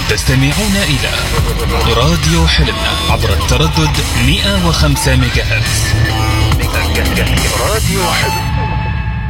تستمعون إلى راديو حلم عبر التردد 105 ميجاهرتز.